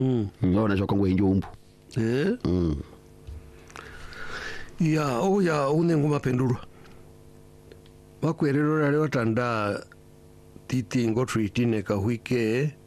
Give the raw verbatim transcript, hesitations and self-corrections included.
mm ngona jo kongwe njumbu eh mm ya o ya unengu mapendurwa makwerero rale watanda titi ngo treatine ka wike